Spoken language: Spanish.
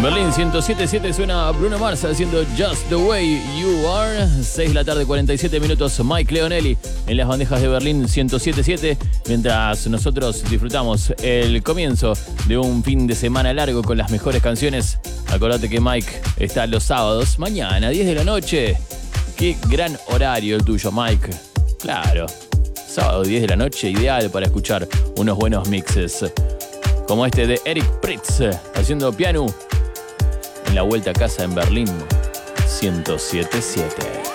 En Berlín 107.7 suena Bruno Mars haciendo Just the Way You Are. 6 de la tarde, 47 minutos. Mike Leonelli en las bandejas de Berlín 107.7. Mientras nosotros disfrutamos el comienzo de un fin de semana largo con las mejores canciones. Acordate que Mike está los sábados, mañana, 10 de la noche. Qué gran horario el tuyo, Mike. Claro, sábado 10 de la noche, ideal para escuchar unos buenos mixes. Como este de Eric Prydz haciendo piano en la vuelta a casa en Berlín 107.7.